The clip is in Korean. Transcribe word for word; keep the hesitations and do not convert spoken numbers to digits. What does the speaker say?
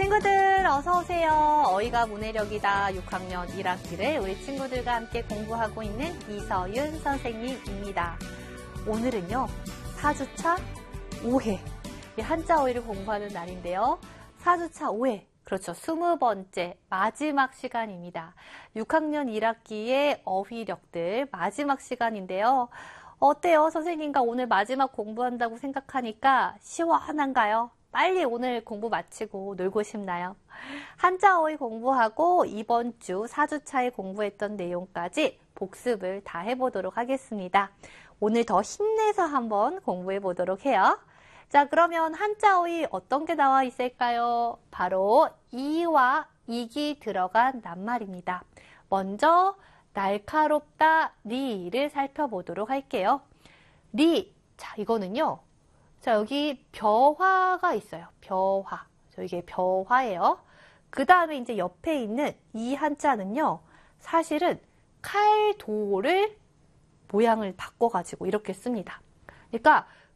친구들 어서 오세요. 어휘가 문해력이다 육 학년 일 학기를 우리 친구들과 함께 공부하고 있는 이서윤 선생님입니다. 오늘은요 사 주차 오 회 한자 어휘를 공부하는 날인데요. 사 주차 오 회 그렇죠. 스무 번째 마지막 시간입니다. 육 학년 일 학기의 어휘력들 마지막 시간인데요. 어때요? 선생님과 오늘 마지막 공부한다고 생각하니까 시원한가요? 빨리 오늘 공부 마치고 놀고 싶나요? 한자 어휘 공부하고 이번 주 사 주차에 공부했던 내용까지 복습을 다 해보도록 하겠습니다. 오늘 더 힘내서 한번 공부해 보도록 해요. 자, 그러면 한자 어휘 어떤 게 나와 있을까요? 바로 이와 익이 들어간 낱말입니다. 먼저 날카롭다 리를 살펴보도록 할게요. 리, 자 이거는요. 자 여기 벼화가 있어요. 벼화. 저 이게 벼화예요. 그 다음에 이제 옆에 있는 이 한자는요. 사실은 칼도를 모양을 바꿔가지고 이렇게 씁니다. 그러니까